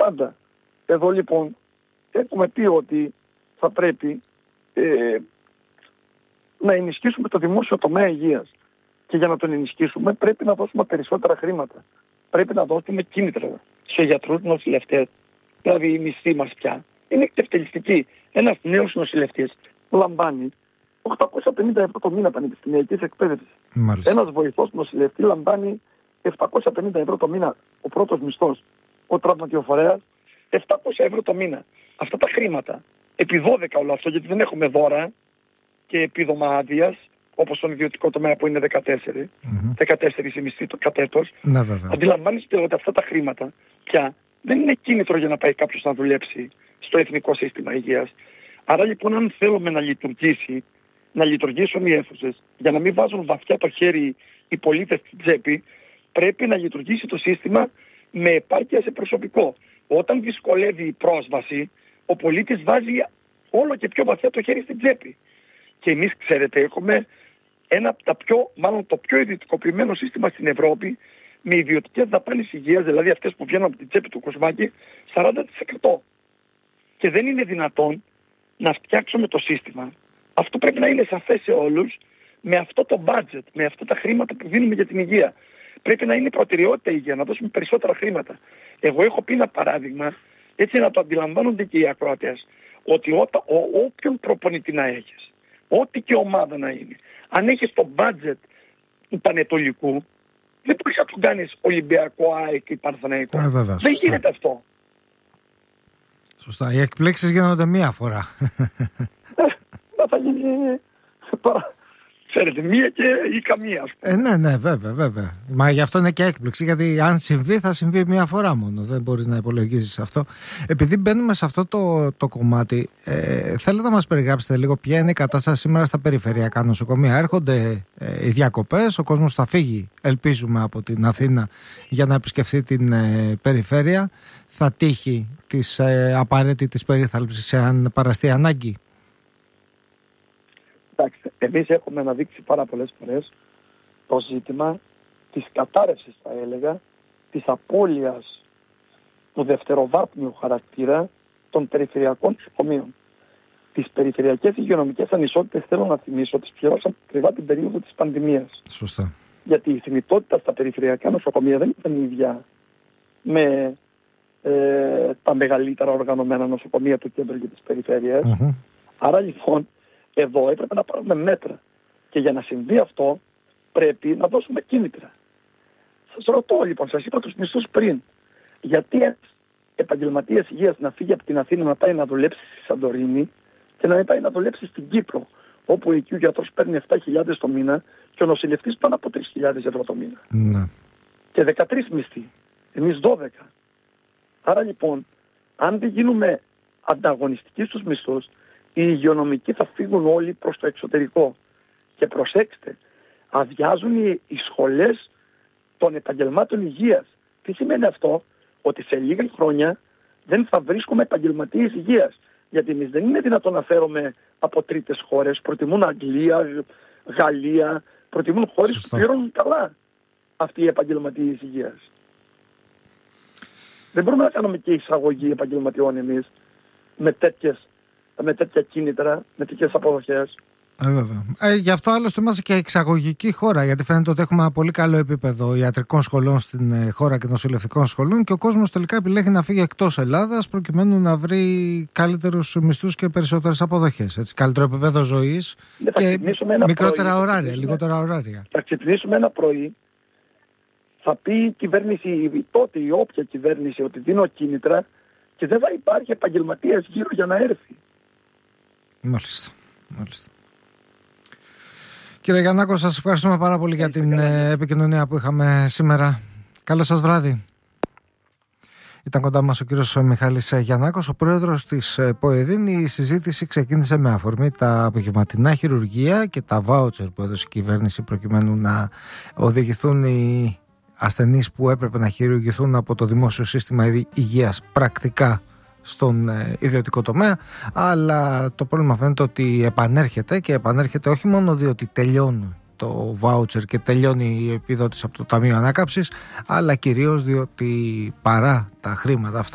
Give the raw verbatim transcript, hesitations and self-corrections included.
πάντα. Εδώ λοιπόν έχουμε πει ότι θα πρέπει ε, να ενισχύσουμε το δημόσιο τομέα υγείας. Και για να τον ενισχύσουμε πρέπει να δώσουμε περισσότερα χρήματα. Πρέπει να δώσουμε κίνητρα σε γιατρούς, νοσηλευτές. Δηλαδή η μισθή μας πια είναι εκτευτελιστική. Ένας νέος νοσηλευτής λαμβάνει οκτακόσια πενήντα ευρώ το μήνα πανεπιστημιακής εκπαίδευσης. Ένας βοηθός νοσηλευτή λαμβάνει επτακόσια πενήντα ευρώ το μήνα ο πρώτος μισθός. Ο τραυματιοφορέας επτακόσια ευρώ το μήνα. Αυτά τα χρήματα, επί δώδεκα όλο αυτό, γιατί δεν έχουμε δώρα και επίδομα άδειας, όπως στον ιδιωτικό τομέα που είναι δεκατέσσερα, mm-hmm. δεκατέσσερα η μισθή το κατέτος. Ναι, βέβαια. Αντιλαμβάνεστε ότι αυτά τα χρήματα πια δεν είναι κίνητρο για να πάει κάποιος να δουλέψει στο εθνικό σύστημα υγείας. Άρα λοιπόν, αν θέλουμε να λειτουργήσει, να λειτουργήσουν οι αίθουσες, για να μην βάζουν βαθιά το χέρι οι πολίτες στην τσέπη, πρέπει να λειτουργήσει το σύστημα με επάρκεια σε προσωπικό. Όταν δυσκολεύει η πρόσβαση, ο πολίτης βάζει όλο και πιο βαθιά το χέρι στην τσέπη. Και εμείς, ξέρετε, έχουμε ένα από τα πιο, μάλλον το πιο ιδιωτικοποιημένο σύστημα στην Ευρώπη, με ιδιωτικές δαπάνες υγείας, δηλαδή αυτές που βγαίνουν από την τσέπη του Κοσμάκη, σαράντα τοις εκατό. Και δεν είναι δυνατόν να φτιάξουμε το σύστημα. Αυτό πρέπει να είναι σαφές σε όλους, με αυτό το budget, με αυτά τα χρήματα που δίνουμε για την υγεία. Πρέπει να είναι προτεραιότητα η υγεία, να δώσουμε περισσότερα χρήματα. Εγώ έχω πει ένα παράδειγμα, έτσι να το αντιλαμβάνονται και οι ακροατές, ότι όταν, ό, όποιον προπονητή να έχεις, ό,τι και ομάδα να είναι, αν έχεις το budget του Πανετολικού, δεν μπορείς να τον κάνεις Ολυμπιακό, ΑΕΚ ή Παναθηναϊκό. Ε, βέβαια, δεν γίνεται αυτό. Σωστά. Οι εκπλήξεις γίνονται μία φορά. Ε, θα γίνει τώρα. Ξέρετε, μία και ή καμία. Ε, ναι, ναι, βέβαια, βέβαια. Μα γι' αυτό είναι και έκπληξη, γιατί αν συμβεί, θα συμβεί μία φορά μόνο. Δεν μπορείς να υπολογίζεις αυτό. Επειδή μπαίνουμε σε αυτό το, το κομμάτι, ε, θέλετε να μας περιγράψετε λίγο ποια είναι η κατάσταση σήμερα στα περιφερειακά νοσοκομεία. Έρχονται ε, οι διακοπές, ο κόσμος θα φύγει, ελπίζουμε, από την Αθήνα για να επισκεφθεί την ε, περιφέρεια. Θα τύχει της ε, απαραίτητης περίθαλψης αν παραστεί ανάγκη. Εντάξει, εμείς έχουμε αναδείξει πάρα πολλές φορές το ζήτημα της κατάρρευσης, θα έλεγα, της απώλειας του δευτεροβάθμιου χαρακτήρα των περιφερειακών νοσοκομείων. Τις περιφερειακές υγειονομικές ανισότητες, θέλω να θυμίσω, τις πληρώσαμε ακριβά την περίοδο της πανδημίας. Σωστά. Γιατί η θνητότητα στα περιφερειακά νοσοκομεία δεν ήταν η ίδια με ε, τα μεγαλύτερα οργανωμένα νοσοκομεία του κέντρου και της περιφέρειας. Mm-hmm. Άρα λοιπόν, εδώ έπρεπε να πάρουμε μέτρα. Και για να συμβεί αυτό πρέπει να δώσουμε κίνητρα. Σας ρωτώ λοιπόν, σας είπα τους μισθούς πριν. Γιατί ένας επαγγελματίας υγείας να φύγει από την Αθήνα να πάει να δουλέψει στη Σαντορίνη και να μην πάει να δουλέψει στην Κύπρο, όπου εκεί ο γιατρός παίρνει επτά χιλιάδες το μήνα και ο νοσηλευτής πάνω από τρεις χιλιάδες ευρώ το μήνα. Ναι. Και δεκατρείς μισθοί. Εμείς δώδεκα. Άρα λοιπόν, αν δεν γίνουμε ανταγωνιστικοί στους μισθούς, οι υγειονομικοί θα φύγουν όλοι προς το εξωτερικό. Και προσέξτε, αδειάζουν οι, οι σχολές των επαγγελμάτων υγείας. Τι σημαίνει αυτό? Ότι σε λίγα χρόνια δεν θα βρίσκουμε επαγγελματίες υγείας. Γιατί εμείς δεν είναι δυνατόν να φέρουμε από τρίτες χώρες. Προτιμούν Αγγλία, Γαλλία, προτιμούν χώρες Σωστό. που πληρώνουν καλά αυτοί οι επαγγελματίες υγείας. Δεν μπορούμε να κάνουμε και εισαγωγή επαγγελματιών εμείς με τέτοιες με τέτοια κίνητρα, με τέτοιες αποδοχές. Ε, βέβαια. Ε, γι' αυτό άλλωστε είμαστε και εξαγωγική χώρα, γιατί φαίνεται ότι έχουμε ένα πολύ καλό επίπεδο ιατρικών σχολών στην ε, χώρα και νοσηλευτικών σχολών και ο κόσμος τελικά επιλέγει να φύγει εκτός Ελλάδας προκειμένου να βρει καλύτερους μισθούς και περισσότερες αποδοχές. Έτσι, καλύτερο επίπεδο ζωής και μικρότερα πρωί, ωράρια, λιγότερα ωράρια. Θα ξυπνήσουμε ένα πρωί, θα πει η κυβέρνηση, τότε η όποια κυβέρνηση, ότι δίνω κίνητρα και δεν θα υπάρχει επαγγελματίας γύρω για να έρθει. Μάλιστα, μάλιστα. Κύριε Γιαννάκο, σας ευχαριστούμε πάρα πολύ για την ε, επικοινωνία που είχαμε σήμερα. Καλό σας βράδυ. Ήταν κοντά μας ο κύριος Μιχάλης Γιαννάκος, ο πρόεδρος της ΠΟΕΔΗΝ. Η συζήτηση ξεκίνησε με αφορμή τα απογευματινά χειρουργεία και τα βάουτσερ που έδωσε η κυβέρνηση προκειμένου να οδηγηθούν οι ασθενείς που έπρεπε να χειρουργηθούν από το δημόσιο σύστημα υγείας πρακτικά στον ιδιωτικό τομέα, αλλά το πρόβλημα φαίνεται ότι επανέρχεται και επανέρχεται όχι μόνο διότι τελειώνει το βάουτσερ και τελειώνει η επιδότηση από το Ταμείο Ανάκαμψης, αλλά κυρίως διότι παρά τα χρήματα αυτά